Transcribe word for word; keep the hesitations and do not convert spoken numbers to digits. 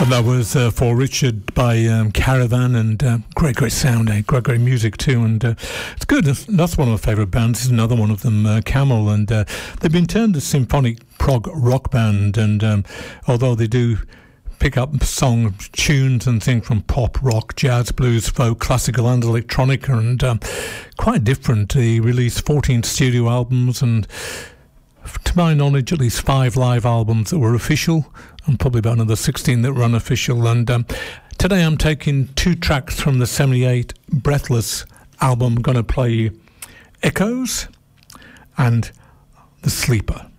And that was uh, For Richard by um, Caravan, and uh, great, great sound, eh? great, great music too, and uh, it's good. That's one of my favourite bands. This is another one of them, uh, Camel, and uh, they've been termed a symphonic prog rock band, and um, although they do pick up song tunes and things from pop, rock, jazz, blues, folk, classical and electronica, and um, quite different. They released fourteen studio albums and, to my knowledge, at least five live albums that were official, and probably about another sixteen that were unofficial. And um, today I'm taking two tracks from the seventy-eight Breathless album. I'm going to play Echoes and The Sleeper.